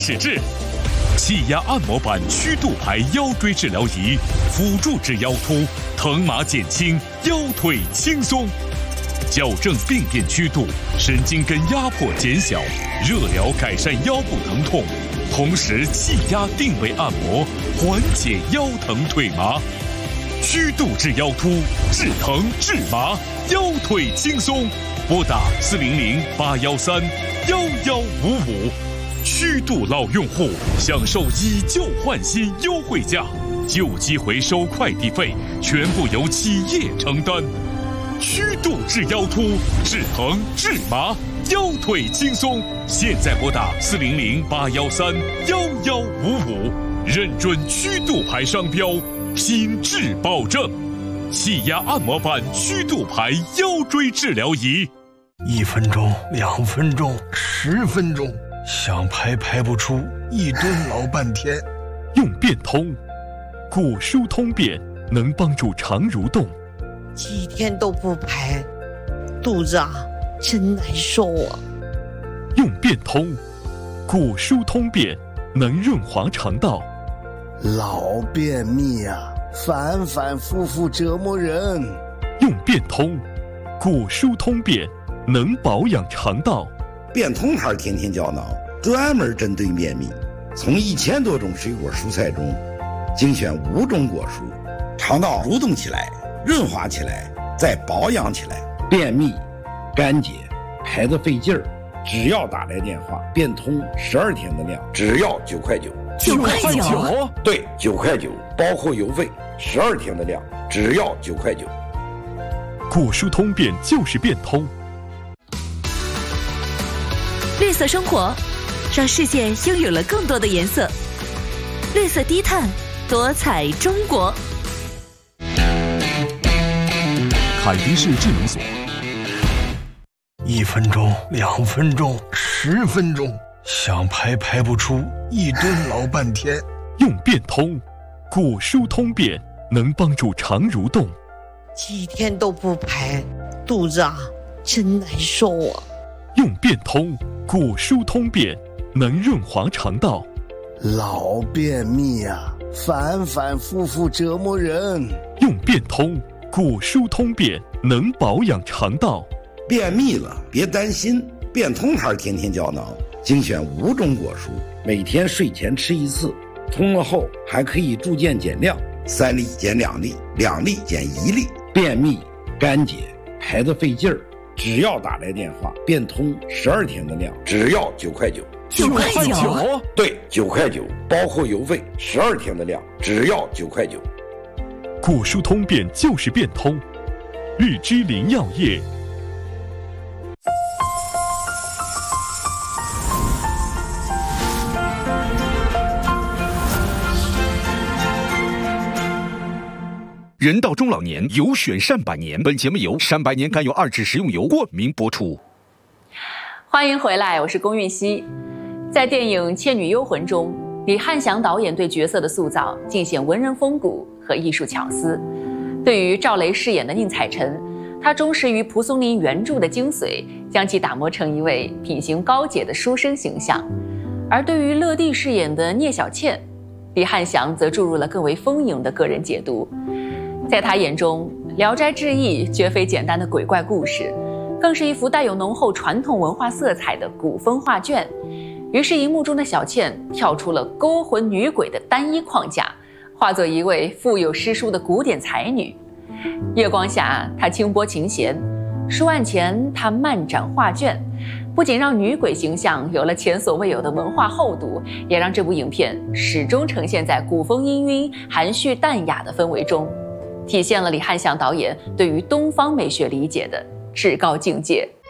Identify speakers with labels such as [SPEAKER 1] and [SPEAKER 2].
[SPEAKER 1] 始至，气压按摩板曲度牌腰椎治疗仪，辅助治腰突、疼麻减轻、腰腿轻松，矫正病变曲度，神经根压迫减小，热疗改善腰部疼痛，同时气压定位按摩，缓解腰疼腿麻。曲度治腰突，治疼治麻，腰腿轻松。拨打400-813-1155。曲度老用户享受以旧换新优惠价，旧机回收快递费全部由企业承担。曲度治腰突，治疼治麻，腰腿轻松。现在拨打400-813-1155，认准曲度牌商标，品质保证。气压按摩板曲度牌腰椎治疗仪
[SPEAKER 2] ，1分钟、2分钟、10分钟，想排排不出，一蹲老半天。
[SPEAKER 1] 用变通，骨疏通便能帮助肠蠕动。
[SPEAKER 3] 几天都不排，肚子真难受啊。
[SPEAKER 1] 用变通，骨疏通便能润滑肠道。
[SPEAKER 2] 老便秘反反复复折磨人。
[SPEAKER 1] 用变通，骨疏通便能保养肠道。
[SPEAKER 4] 变通牌天天胶囊专门针对便秘，从1000多种水果蔬菜中精选5种果蔬，肠道蠕动起来，润滑起来，再保养起来。便秘、干结、排得费劲儿，只要打来电话，变通12天的量，只要9块9。
[SPEAKER 5] 9块9？
[SPEAKER 4] 对，9块9，包括邮费，12天的量，只要9块9。
[SPEAKER 1] 骨疏通便就是变通。
[SPEAKER 5] 绿色生活，让世界拥有了更多的颜色。绿色低碳，多彩中国。
[SPEAKER 1] 凯迪士智能锁
[SPEAKER 2] ，1分钟、2分钟、10分钟，想排排不出，一蹲老半天。
[SPEAKER 1] 用变通，骨疏通便能帮助肠蠕动。
[SPEAKER 3] 几天都不排，肚子真难受啊。
[SPEAKER 1] 用变通，骨疏通便能润滑肠道。
[SPEAKER 2] 老便秘反反复复折磨人。
[SPEAKER 1] 用变通，骨疏通便能保养肠道。
[SPEAKER 4] 便秘了别担心，变通牌天天胶囊精选5种果蔬，每天睡前吃1次，通了后还可以逐渐减量，3粒减2粒，2粒减1粒。便秘、干结、排得费劲儿，只要打来电话，变通12天的量，只要9块9。
[SPEAKER 5] 9块9？
[SPEAKER 4] 对，9块9，包括邮费，12天的量，只要9块9。
[SPEAKER 1] 骨疏通便就是变通，绿芝林药业。
[SPEAKER 6] 人到中老年，有选善百年。本节目由善百年甘油2酯食用油冠名播出。
[SPEAKER 7] 欢迎回来，我是龚韵希。在电影《倩女幽魂》中，李翰祥导演对角色的塑造尽显文人风骨和艺术巧思。对于赵雷饰演的宁采臣，他忠实于蒲松龄原著的精髓，将其打磨成一位品行高洁的书生形象。而对于乐蒂饰演的聂小倩，李翰祥则注入了更为丰盈的个人解读。在他眼中，《聊斋志异》绝非简单的鬼怪故事，更是一幅带有浓厚传统文化色彩的古风画卷。于是荧幕中的小倩跳出了勾魂女鬼的单一框架，化作一位富有诗书的古典才女。月光下，她轻拨琴弦；书案前，她漫展画卷。不仅让女鬼形象有了前所未有的文化厚度，也让这部影片始终呈现在古风氤氲、含蓄淡雅的氛围中，体现了李翰祥导演对于东方美学理解的至高境界。